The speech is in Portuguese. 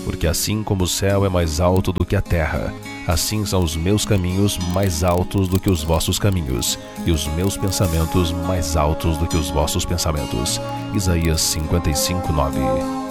Porque assim como o céu é mais alto do que a terra, assim são os meus caminhos mais altos do que os vossos caminhos, e os meus pensamentos mais altos do que os vossos pensamentos. Isaías 55:9.